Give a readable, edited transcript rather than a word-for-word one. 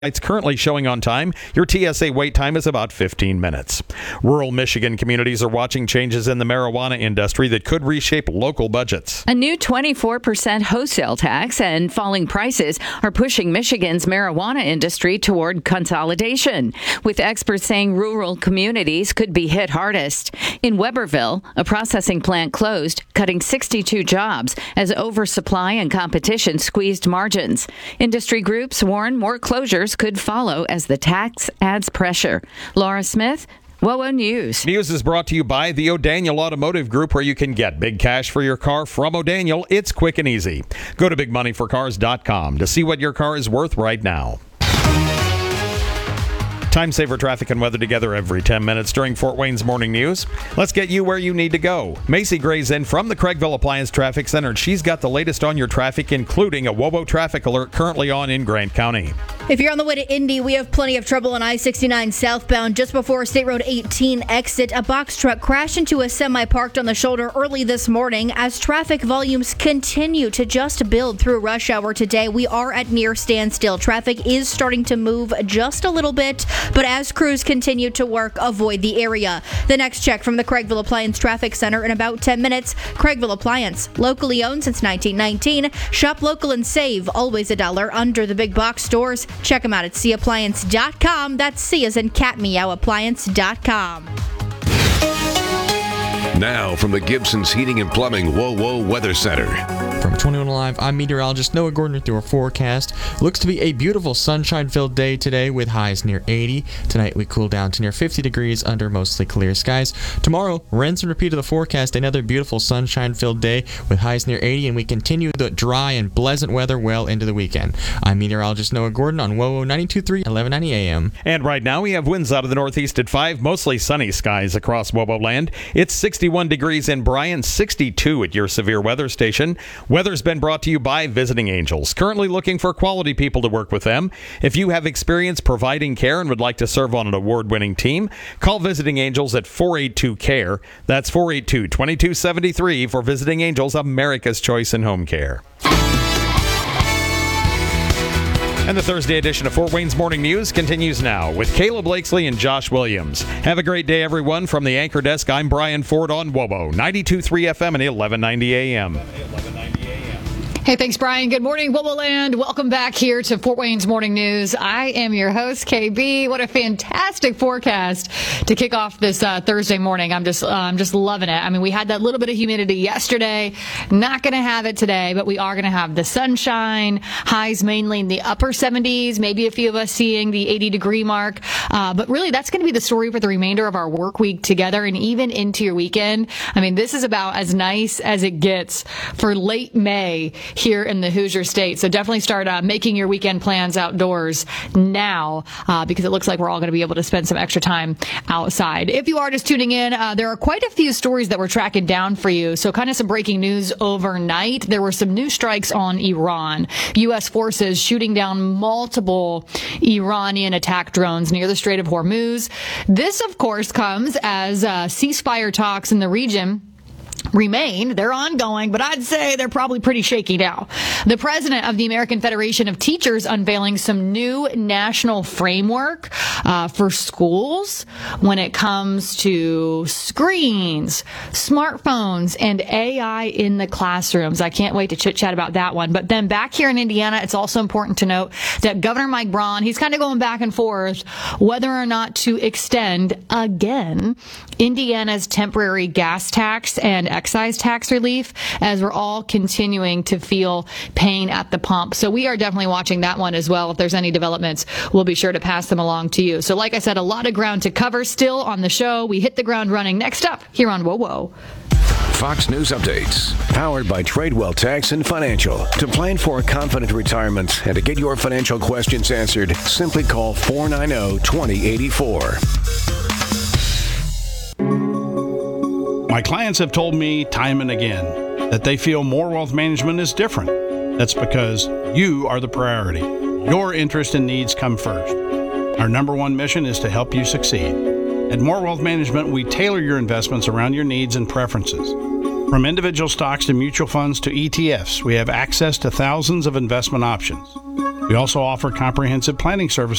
It's currently showing on time. Your TSA wait time is about 15 minutes. Rural Michigan communities are watching changes in the marijuana industry that could reshape local budgets. A new 24% wholesale tax and falling prices are pushing Michigan's marijuana industry toward consolidation, with experts saying rural communities could be hit hardest. In Weberville, a processing plant closed, cutting 62 jobs as oversupply and competition squeezed margins. Industry groups warn more closures could follow as the tax adds pressure. Laura Smith, WOWO News. News is brought to you by the O'Daniel Automotive Group, where you can get big cash for your car from O'Daniel. It's quick and easy. Go to bigmoneyforcars.com to see what your car is worth right now. Time saver traffic and weather together every 10 minutes during Fort Wayne's Morning News. Let's get you where you need to go. Macy Gray's in from the Craigville Appliance Traffic Center, and she's got the latest on your traffic, including a WOWO traffic alert currently on in Grant County. If you're on the way to Indy, we have plenty of trouble on I-69 southbound. Just before State Road 18 exit, a box truck crashed into a semi parked on the shoulder early this morning. As traffic volumes continue to just build through rush hour today, we are at near standstill. Traffic is starting to move just a little bit, but as crews continue to work, avoid the area. The next check from the Craigville Appliance Traffic Center in about 10 minutes. Craigville Appliance, locally owned since 1919. Shop local and save, always $1 under the big box stores. Check them out at cappliance.com. That's C as in cat meow appliance.com. Now from the Gibson's Heating and Plumbing WOWO Weather Center. From 21 Live, I'm meteorologist Noah Gordon with your forecast. Looks to be a beautiful sunshine-filled day today with highs near 80. Tonight we cool down to near 50 degrees under mostly clear skies. Tomorrow, rinse and repeat of the forecast. Another beautiful sunshine-filled day with highs near 80, and we continue the dry and pleasant weather well into the weekend. I'm meteorologist Noah Gordon on WOWO 92.3, 1190 AM. And right now we have winds out of the northeast at 5, mostly sunny skies across WOWO land. It's 61 degrees in Bryan, 62 at your severe weather station. Weather's been brought to you by Visiting Angels, currently looking for quality people to work with them. If you have experience providing care and would like to serve on an award-winning team, call Visiting Angels at 482-CARE. That's 482-2273 for Visiting Angels, America's choice in home care. And the Thursday edition of Fort Wayne's Morning News continues now with Caleb Blakesley and Josh Williams. Have a great day, everyone. From the Anchor Desk, I'm Brian Ford on WOWO 92.3 FM and 1190 AM. Hey, thanks, Brian. Good morning, WOWO Land. Welcome back here to Fort Wayne's Morning News. I am your host, KB. What a fantastic forecast to kick off this Thursday morning. I'm just loving it. I mean, we had that little bit of humidity yesterday. Not going to have it today, but we are going to have the sunshine. Highs mainly in the upper 70s. Maybe a few of us seeing the 80-degree mark. But really, that's going to be the story for the remainder of our work week together and even into your weekend. I mean, this is about as nice as it gets for late May here in the Hoosier State. So definitely start making your weekend plans outdoors now because it looks like we're all going to be able to spend some extra time outside. If you are just tuning in, there are quite a few stories that we're tracking down for you. So kind of some breaking news overnight. There were some new strikes on Iran. U.S. forces shooting down multiple Iranian attack drones near the Strait of Hormuz. This, of course, comes as ceasefire talks in the region remain. They're ongoing, but I'd say they're probably pretty shaky now. The president of the American Federation of Teachers unveiling some new national framework for schools when it comes to screens, smartphones, and AI in the classrooms. I can't wait to chit-chat about that one. But then back here in Indiana, it's also important to note that Governor Mike Braun, he's kind of going back and forth whether or not to extend again Indiana's temporary gas tax and excise tax relief, as we're all continuing to feel pain at the pump. So we are definitely watching that one as well. If there's any developments, we'll be sure to pass them along to you. So like I said, a lot of ground to cover still on the show. We hit the ground running next up here on WOWO. Fox News Updates, powered by Tradewell Tax and Financial. To plan for a confident retirement and to get your financial questions answered, simply call 490-2084. My clients have told me time and again that they feel More Wealth Management is different. That's because you are the priority. Your interests and needs come first. Our number one mission is to help you succeed. At More Wealth Management, we tailor your investments around your needs and preferences. From individual stocks to mutual funds to ETFs, we have access to thousands of investment options. We also offer comprehensive planning services